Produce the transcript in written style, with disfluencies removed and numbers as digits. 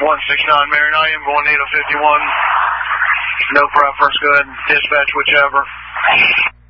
169 Marion, I am going needle 51. No preference, go ahead and dispatch whichever.